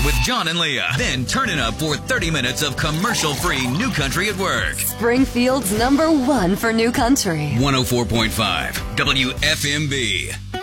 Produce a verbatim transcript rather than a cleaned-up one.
with John and Leah. Then turn it up for thirty minutes of commercial-free New Country at Work. Springfield's number one for New Country. one oh four point five W F M B.